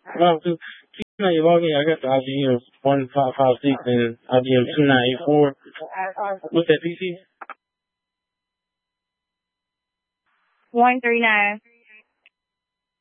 So now you log in, I got the ID of 1556 and ID of 2984. What's that PC? 139.